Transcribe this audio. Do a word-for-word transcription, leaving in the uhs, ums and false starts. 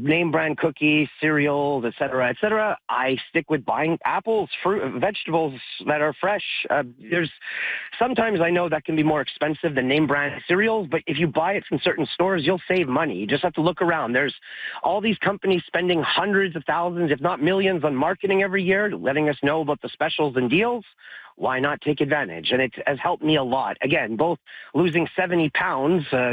name brand cookies, cereals, et cetera, et cetera, I stick with buying apples, fruit, vegetables that are fresh. Uh, there's sometimes I know that can be more expensive than name brand cereals, but if you buy it from certain stores, you'll save money. You just have to look around. There's all these companies spending hundreds of thousands, if not millions, on marketing every year, letting us know about the specials and deals. Why not take advantage? And it has helped me a lot. Again, both losing seventy pounds, uh,